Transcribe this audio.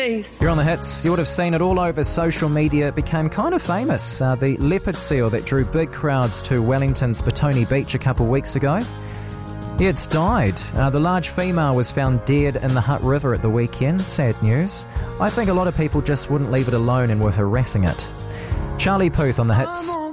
please. You're on the hits. You would have seen it all over social media. It became kind of famous. The leopard seal that drew big crowds to Wellington's Petone Beach a couple of weeks ago. Yeah, it's died. The large female was found dead in the Hutt River at the weekend. Sad news. I think a lot of people just wouldn't leave it alone and were harassing it. Charlie Puth on the hits.